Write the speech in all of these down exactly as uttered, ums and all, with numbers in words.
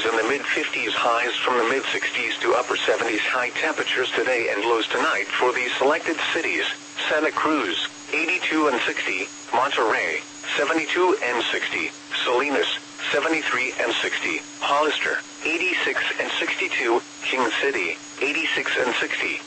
in the mid-fifties, highs from the mid-sixties to upper seventies. High temperatures today and lows tonight for these selected cities: Santa Cruz, eighty-two and sixty, Monterey, seventy-two and sixty, Salinas, seventy-three and sixty, Hollister, eighty-six and sixty-two, King City, eighty-six and sixty.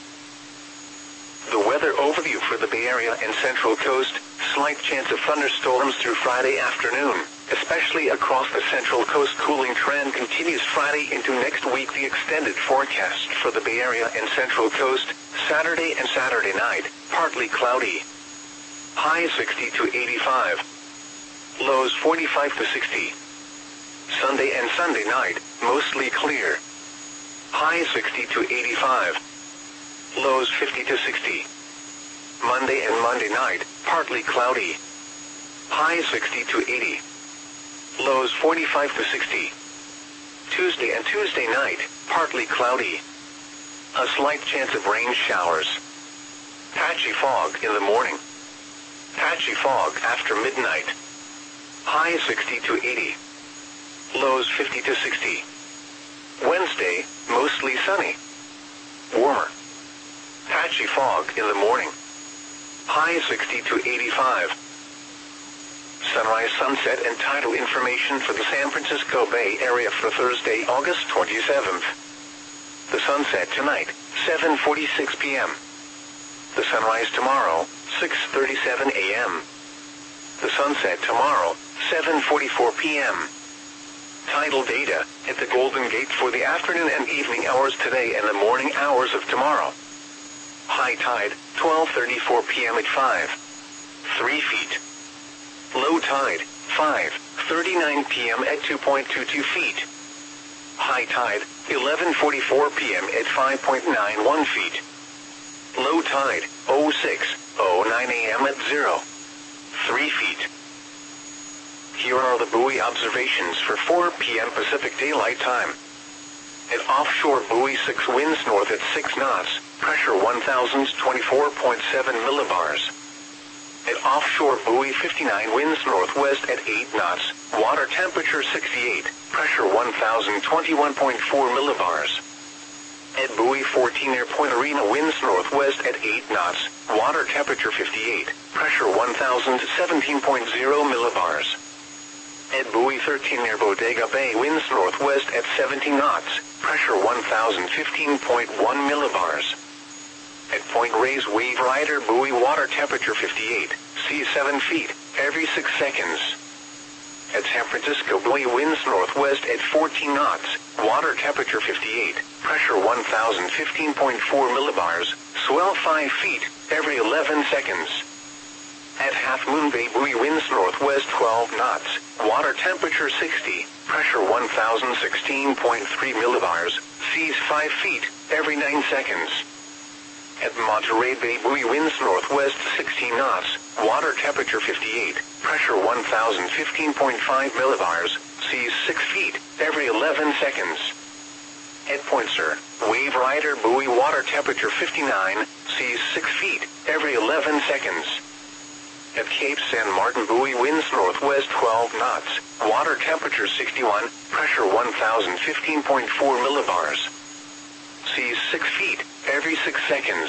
The weather overview for the Bay Area and Central Coast: slight chance of thunderstorms through Friday afternoon, especially across the Central Coast. Cooling trend continues Friday into next week. The extended forecast for the Bay Area and Central Coast: Saturday and Saturday night, partly cloudy. High sixty to eighty-five. Lows forty-five to sixty. Sunday and Sunday night, mostly clear. High sixty to eighty-five. Lows fifty to sixty. Monday and Monday night, partly cloudy. High sixty to eighty. Lows forty-five to sixty. Tuesday and Tuesday night, partly cloudy. A slight chance of rain showers. Patchy fog in the morning. Patchy fog after midnight. High sixty to eighty. Lows fifty to sixty. Wednesday, mostly sunny. Warmer. Patchy fog in the morning. High sixty to eighty-five. Sunrise, sunset, and tidal information for the San Francisco Bay Area for Thursday, August twenty-seventh. The sunset tonight, seven forty-six p m The sunrise tomorrow, six thirty-seven a m The sunset tomorrow, seven forty-four p m Tidal data at the Golden Gate for the afternoon and evening hours today and the morning hours of tomorrow. High tide, twelve thirty-four p m at five. three feet. Low tide, five thirty-nine p m at two point two two feet. High tide, eleven forty-four p m at five point nine one feet. Low tide, oh six oh nine a m at zero. three feet. Here are the buoy observations for four p m Pacific Daylight Time. At offshore buoy six, winds north at six knots, pressure one thousand twenty-four point seven millibars. At offshore buoy fifty-nine, winds northwest at eight knots, water temperature sixty-eight, pressure one thousand twenty-one point four millibars. At buoy fourteen, near Point Arena, winds northwest at eight knots, water temperature fifty-eight, pressure one thousand seventeen point zero millibars. At buoy thirteen, near Bodega Bay, winds northwest at seventeen knots, pressure one thousand fifteen point one millibars. At Point Reyes Wave Rider buoy, water temperature fifty-eight, sea seven feet, every six seconds. At San Francisco buoy, winds northwest at fourteen knots, water temperature fifty-eight, pressure one thousand fifteen point four millibars, swell five feet, every eleven seconds. At Half Moon Bay buoy, winds northwest twelve knots, water temperature sixty, pressure one thousand sixteen point three millibars, seas five feet, every nine seconds. At Monterey Bay buoy, winds northwest sixteen knots, water temperature fifty-eight, pressure one thousand fifteen point five millibars, seas six feet, every eleven seconds. At Point Sur, Wave Rider buoy, water temperature fifty-nine, seas six feet, every eleven seconds. At Cape San Martin buoy, winds northwest twelve knots, water temperature sixty-one, pressure one thousand fifteen point four millibars. Seas six feet, every six seconds.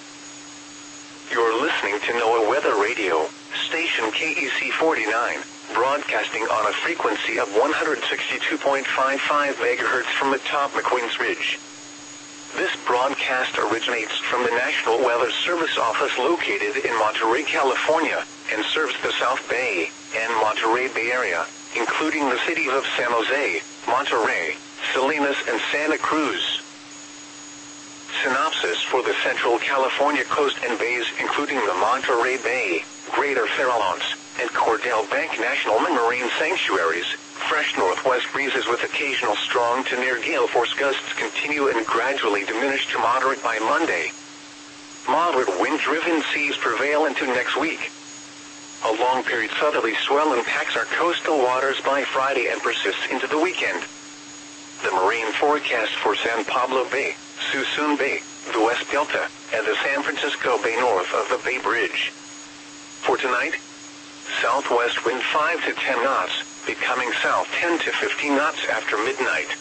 You're listening to NOAA Weather Radio, station K E C forty-nine, broadcasting on a frequency of one hundred sixty-two point five five megahertz from atop McQueen's Ridge. This broadcast originates from the National Weather Service office located in Monterey, California, and serves the South Bay and Monterey Bay Area, including the cities of San Jose, Monterey, Salinas, and Santa Cruz. Synopsis for the Central California coast and bays, including the Monterey Bay, Greater Farallones, and Cordell Bank National Marine Sanctuaries. Fresh northwest breezes with occasional strong to near gale force gusts continue and gradually diminish to moderate by Monday. Moderate wind-driven seas prevail into next week. A long-period southerly swell impacts our coastal waters by Friday and persists into the weekend. The marine forecast for San Pablo Bay, Suisun Bay, the West Delta, and the San Francisco Bay north of the Bay Bridge. For tonight, southwest wind five to ten knots, becoming south ten to fifteen knots after midnight.